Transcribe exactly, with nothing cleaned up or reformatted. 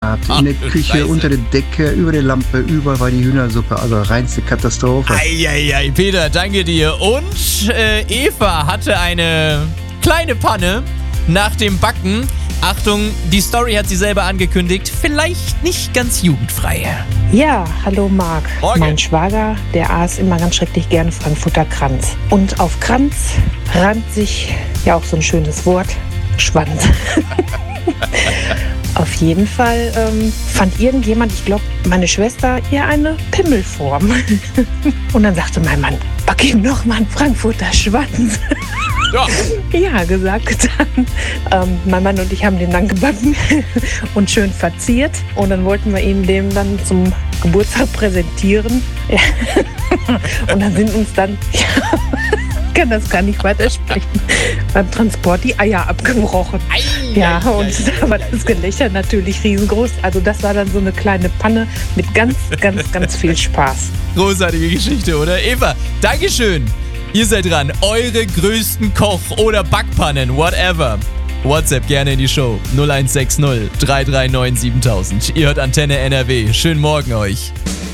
gehabt. Ach, in der Küche, Scheiße. unter der Decke, über der Lampe, überall war die Hühnersuppe. Also reinste Katastrophe. Eieiei, Peter, danke dir. Und äh, Eva hatte eine kleine Panne nach dem Backen. Achtung, die Story hat sie selber angekündigt. Vielleicht nicht ganz jugendfrei. Ja, hallo Marc. Morgen. Mein Schwager, der aß immer ganz schrecklich gerne Frankfurter Kranz. Und auf Kranz reimt sich ja auch so ein schönes Wort, Schwanz. Auf jeden Fall ähm, fand irgendjemand, ich glaube meine Schwester, ihr eine Pimmelform. Und dann sagte mein Mann, back ihm noch mal einen Frankfurter Schwanz. Ja. Ja, gesagt, getan. Ähm, mein Mann und ich haben den dann gebacken und schön verziert. Und dann wollten wir ihn dem dann zum Geburtstag präsentieren. Ja. Und dann sind uns dann, ja, ich kann das gar nicht weitersprechen, beim Transport die Eier abgebrochen. Ei, Ja, ei, und ei, da war das Gelächter natürlich riesengroß. Also das war dann so eine kleine Panne mit ganz, ganz, ganz viel Spaß. Großartige Geschichte, oder? Eva, Dankeschön. Ihr seid dran. Eure größten Koch- oder Backpannen, whatever. WhatsApp gerne in die Show. null eins sechs null drei drei neun siebentausend. Ihr hört Antenne N R W. Schönen Morgen euch.